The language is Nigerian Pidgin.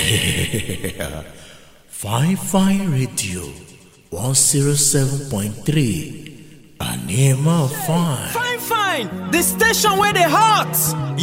Fine Radio 107.3 Anima Fine. Fine. The station where they hot.